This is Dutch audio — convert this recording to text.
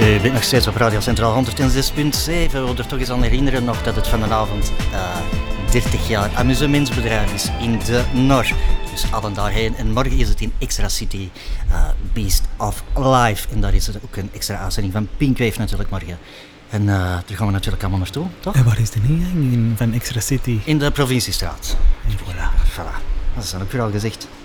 Je bent nog steeds op Radio Centraal 106.7. We willen er toch eens aan herinneren nog dat het vanavond 30 jaar amusementsbedrijf is in de Nor. Dus allen daarheen. En morgen is het in Extra City, Beast of Life. En daar is er ook een extra uitzending van Pinkwave natuurlijk morgen. En daar gaan we natuurlijk allemaal naartoe, toch? En waar is de ingang van Extra City? In de Provinciestraat. En voilà. Voilà. Dat is dan ook weer al gezegd.